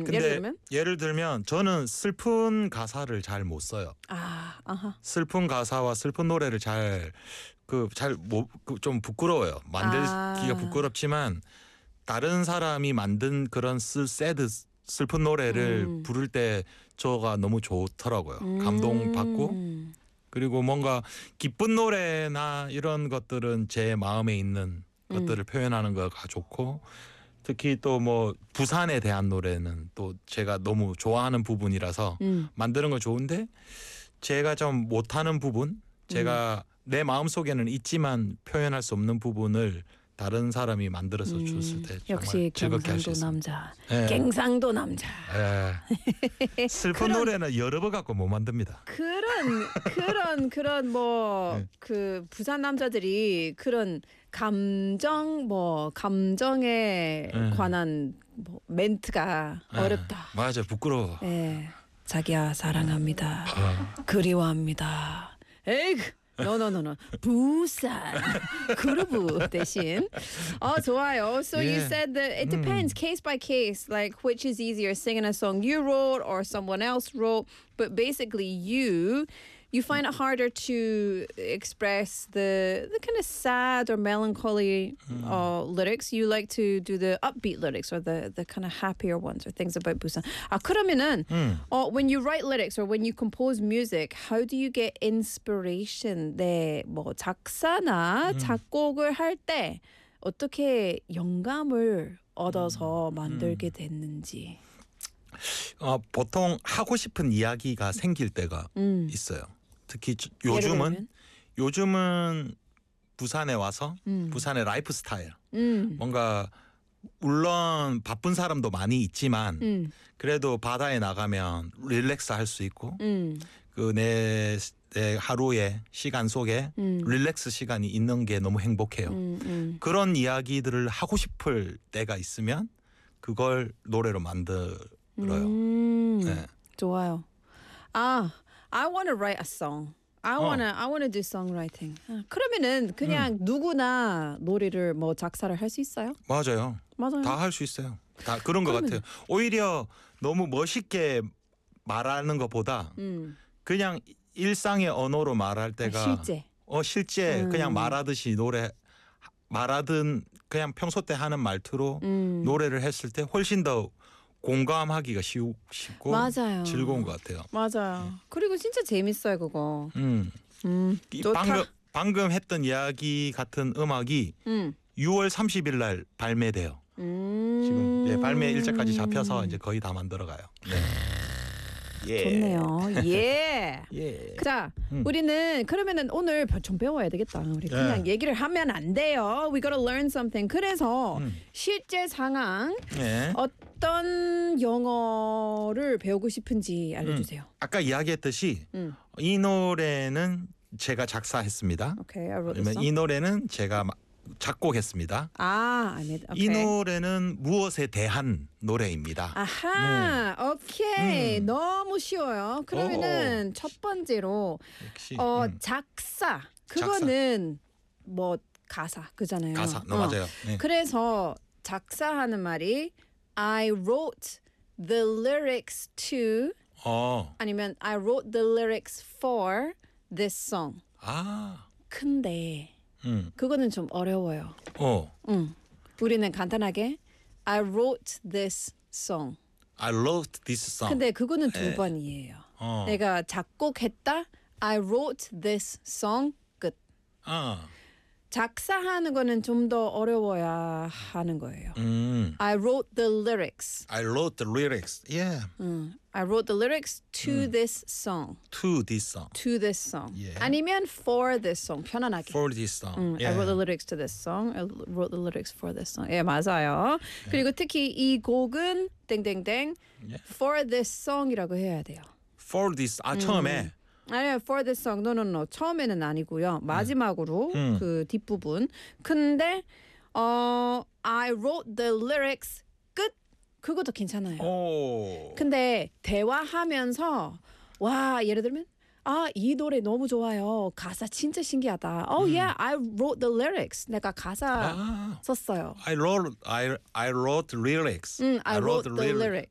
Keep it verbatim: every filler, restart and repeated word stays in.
음, 근데 예를 들면? 예를 들면 저는 슬픈 가사를 잘 못 써요. 아, 아하. 슬픈 가사와 슬픈 노래를 잘 그 잘 좀 부끄러워요. 만들기가 아. 부끄럽지만 다른 사람이 만든 그런 슬 새드 슬픈 노래를 음. 부를 때 저가 너무 좋더라고요. 음. 감동받고 그리고 뭔가 기쁜 노래나 이런 것들은 제 마음에 있는 음. 것들을 표현하는 거가 좋고 특히 또 뭐 부산에 대한 노래는 또 제가 너무 좋아하는 부분이라서 음. 만드는 건 좋은데 제가 좀 못하는 부분 제가 음. 내 마음속에는 있지만 표현할 수 없는 부분을 다른 사람이 만들어서 음. 줬을 때 정말 역시 즐겁게 할 수 경상도 있습니다. 남자. 예. 갱상도 남자. 예. 슬픈 그런- 노래는 여러 번 갖고 못 만듭니다. 그런 그런 그런 뭐 네. 그 부산 남자들이 그런 감정 뭐 감정에 네. 관한 뭐 멘트가 예. 어렵다. 맞아 부끄러워. 예. 자기야 사랑합니다. 어. 그리워합니다. 에이 노노노노 부산 그루브 대신 어 좋아요. So you Yeah. said that it depends case by case, like which is easier, singing a song you wrote or someone else wrote. But basically, you you find it harder to express the the kind of sad or melancholy uh, lyrics. You like to do the upbeat lyrics or the the kind of happier ones or things about Busan. 아 그러면은 음. 어 when you write lyrics or when you compose music, how do you get inspiration? 네, 뭐 작사나 작곡을 할 때 어떻게 영감을 얻어서 만들게 됐는지. 어, 보통 하고 싶은 이야기가 생길 때가 음. 있어요. 특히 저- 예를 요즘은 들면? 요즘은 부산에 와서 음. 부산의 라이프 스타일 음. 뭔가 물론 바쁜 사람도 많이 있지만 음. 그래도 바다에 나가면 릴렉스 할 수 있고 음. 그 내 내 하루의 시간 속에 음. 릴렉스 시간이 있는 게 너무 행복해요. 음. 음. 그런 이야기들을 하고 싶을 때가 있으면 그걸 노래로 만들어요. 음. 네. 좋아요. 아, I want to write a song. I 어. wanna I wanna do songwriting. 아, 그러면은 그냥 누구나 노래를 뭐 작사를 할 수 있어요? 맞아요. 맞아요. 다 할 수 있어요. 다 그런 것 그러면- 같아요. 오히려 너무 멋있게 말하는 것보다 음. 그냥 일상의 언어로 말할 때가 아, 실제. 어 실제 음. 그냥 말하듯이 노래 말하든 그냥 평소 때 하는 말투로 음. 노래를 했을 때 훨씬 더 공감하기가 쉬우, 쉽고 맞아요. 즐거운 것 같아요. 맞아요. 그리고 진짜 재밌어요 그거. 음. 음. 이 좋다. 방금 방금 했던 이야기 같은 음악이 음. 유월 삼십일 날 발매돼요. 음. 지금 예, 발매 일자까지 잡혀서 이제 거의 다 만들어가요. 네. 예. 좋네요. 예. 예. 자, 음. 우리는 그러면은 오늘 좀 배워야 되겠다. 우리 그냥 네. 얘기를 하면 안 돼요. We gotta learn something. 그래서 음. 실제 상황 예. 어떤 영어를 배우고 싶은지 알려주세요. 아까 이야기했듯이 음. 이 노래는 제가 작사했습니다. Okay, I wrote this 그러면 song. 이 노래는 제가 마- 작곡했습니다. 아, 아니, 이 okay. 노래는 무엇에 대한 노래입니다. 아하, 오케이. 음. 너무 쉬워요. 그러면은 첫 번째로 역시 어 음, 작사. 그거는 뭐 가사 그잖아요. 가사 너 어. 맞아요. 네. 그래서 작사하는 말이 I wrote the lyrics to 어, 아니면 I wrote the lyrics for this song. 아, 근데 음, 그거는 좀 어려워요. 어, 응. 우리는 간단하게 I wrote this song. I wrote this song. 근데 그거는 두 네. 번이에요. 어, 내가 작곡했다. I wrote this song. 끝. 아, 작사하는 거는 좀 더 어려워야 하는 거예요. 음, I wrote the lyrics. I wrote the lyrics. Yeah, 응. I wrote the lyrics to this song. to this song. To this song. Yeah. 아니면 for this song. 편안하게. For this song. 응, yeah. I wrote the lyrics to this song. I wrote the lyrics for this song. 예, 맞아요. 그리고 특히 이 곡은 땡땡땡 Yeah. for this song이라고 해야 돼요. For this. 아 처음에. 아니요, for this song. No, no, no. 처음에는 아니고요. 마지막으로 음. 그 뒷부분. 근데 어, I wrote the lyrics. 끝. 그것도 괜찮아요. 오. 근데 대화하면서 와 예를 들면 아 이 노래 너무 좋아요. 가사 진짜 신기하다. Oh yeah, I wrote the lyrics. 내가 가사 아. 썼어요. I wrote I I wrote lyrics. 응, I wrote the lyric.